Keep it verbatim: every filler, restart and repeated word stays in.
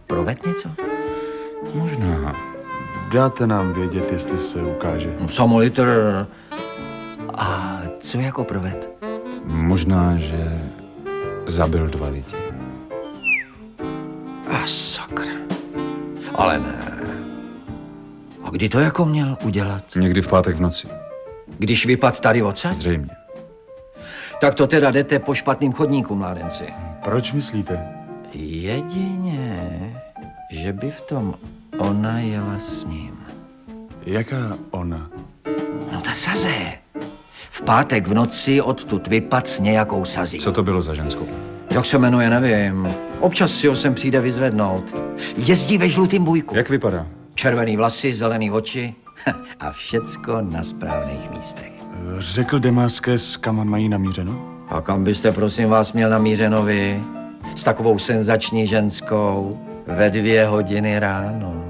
Proved něco? Možná. Dáte nám vědět, jestli se ukáže. Samo litr. A co jako proved? Možná, že zabil dva lidi. A sakra. Ale ne. A kdy to jako měl udělat? Někdy v pátek v noci. Když vypad tady odsaď? Zřejmě. Tak to teda jdete po špatným chodníku, mládenci. Proč myslíte? Jedině, že by v tom ona jela s ním. Jaká ona? No ta Saze. V pátek v noci odtud vypad s nějakou Sazí. Co to bylo za ženskou? Jak se jmenuje, nevím. Občas si ho sem přijde vyzvednout. Jezdí ve žlutým bujku. Jak vypadá? Červený vlasy, zelený oči a všecko na správných místech. Řekl Demaskes, kam on mají namířeno? A kam byste, prosím vás, měl namířeno vy? S takovou senzační ženskou ve dvě hodiny ráno.